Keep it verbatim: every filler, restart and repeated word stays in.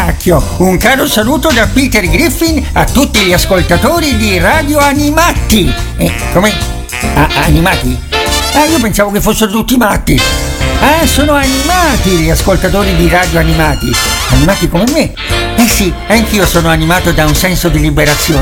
cacchio! Un caro saluto da Peter Griffin a tutti gli ascoltatori di Radio Animati! Eh, come? Ah, animati? Ah, io pensavo che fossero tutti matti! Ah, sono animati gli ascoltatori di Radio Animati! Animati come me? Eh sì, anch'io sono animato da un senso di liberazione.